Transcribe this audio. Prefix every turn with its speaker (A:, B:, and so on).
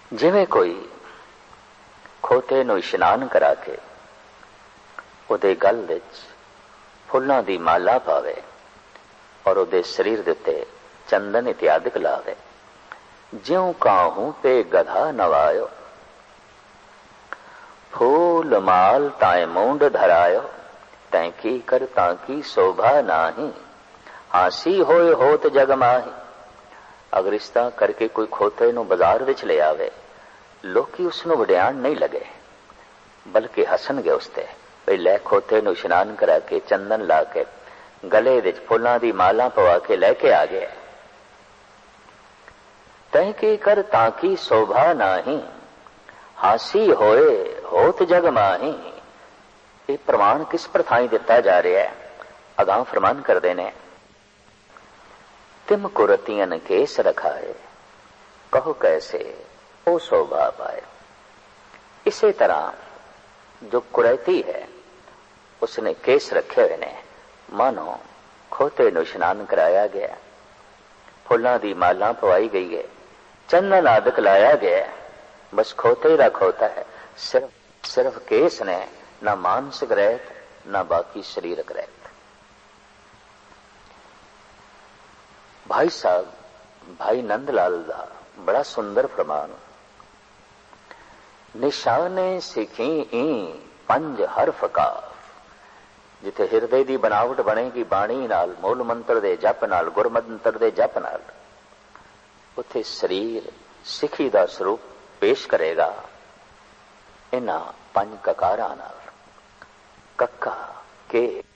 A: ਜਿਵੇਂ ਕੋਈ ਖੋਤੇ ਨੂੰ ਇਸ਼ਨਾਨ ਕਰਾ ਕੇ ਉਹਦੇ ਗਲ ਵਿੱਚ ਫੁੱਲਾਂ ਦੀ ਮਾਲਾ ਪਾਵੇ ਔਰ ਉਹਦੇ ਸਰੀਰ ਦੇ ਉੱਤੇ ਚੰਦਨ ਇਤਿਆਦਿਕ ਲਾਵੇ। ਜਿਉਂ ਕਾਹੂ ਤੇ ਗਧਾ ਨਵਾਇਓ, फूल माल ताए मूंड धरायो, तैं की कर ताकी शोभा नाही, हासी होए होत जग माही। अगर इस तरह करके कोई खोते नूं बाजार विच ले आवे, लोकी उसनूं वडियाण नहीं लगे बल्कि हसणगे उसते। भई लै खोते नूं इशनान करा के चंदन ला के गले विच फुल्लां दी माला पवा के लैके आ गया। तैं की कर ताकी शोभा नाही, हासी होए होत जग माही। ये प्रमाण किस प्रथाई दिता जा रहा है? अगां फरमान करते ने, तिम कुरतियन केस रखाए, कहो कैसे ओ शोभा पाए। इसी तरह जो कुरैती है उसने केस रखे हुए ने, मानो खोते नूं इशनान कराया गया, फुल्लां दी माला पवाई गई है, चंदन आदक लाया गया, बस खोते का खोता है। सिर्फ केस ने, ना मानसिक रहत ना बाकी शरीरक रहत। भाई साहब भाई नंदलाल दा बड़ा सुंदर फरमान, निशाने सिखी ई पंज हरफ काफ। जिथे हिरदे दी बनावट बनेगी बाणी नाल, मूल मंत्र दे जप नाल, गुरमंत्र दे जप नाल, उथे शरीर सिखी दा स्वरूप पेश करेगा। इन्हां पंज ककारां नाल, कक्का के